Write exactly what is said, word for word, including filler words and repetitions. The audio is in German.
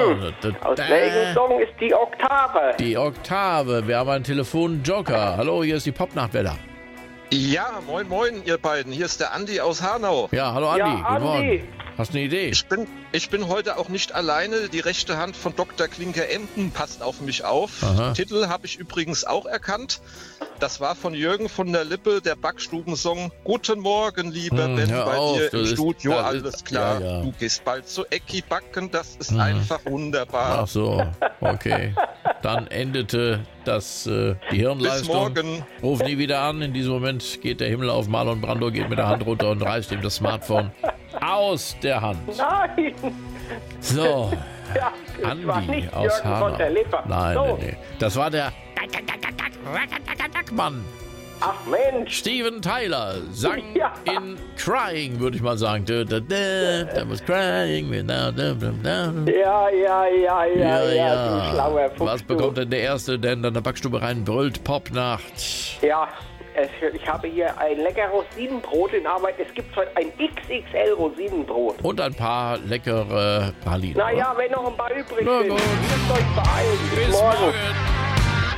Hm. Aus welchem Song ist die Oktave? Die Oktave. Wir haben einen Telefonjoker. Hallo, hier ist die Popnachtwetter. Ja, moin moin ihr beiden. Hier ist der Andi aus Hanau. Ja, hallo Andi. Ja, Guten Andi. Morgen. Hast du eine Idee? Ich bin, ich bin heute auch nicht alleine. Die rechte Hand von Doktor Klinker-Emden passt auf mich auf. Aha. Titel habe ich übrigens auch erkannt. Das war von Jürgen von der Lippe, der Backstubensong. Guten Morgen, lieber Hm, Ben, hör bei auf, dir das im ist- Studio, das alles ist- klar. ja, ja. Du gehst bald zu Ecki backen, das ist Hm. einfach wunderbar. Ach so, okay. Dann endete das äh, die Bis Hirnleistung. morgen. Ruf nie wieder an. In diesem Moment geht der Himmel auf. Marlon Brando geht mit der Hand runter und reißt ihm das Smartphone aus der Hand. Nein! So, Ja, das war Andi nicht aus Jürgen Hanau. von der Lippe. Nein, so. nee, nee. Das war der Mann. Ach Mensch! Steven Tyler sang Ja. in Crying, würde ich mal sagen. Da, da, da, da was crying. Da, da, da, da. Ja, ja, ja, ja, ja, du schlauer Fuchs. Was bekommt denn der Erste, der in der Backstube rein brüllt? Popnacht. Du. Ja, es, ich habe hier ein lecker Rosinenbrot in Arbeit. Es gibt heute ein X X L Rosinenbrot. Und ein paar leckere Pralinen. Naja, wenn noch ein paar übrig Na sind. gut. Müsst euch beeilen. Bis, Bis morgen. morgen.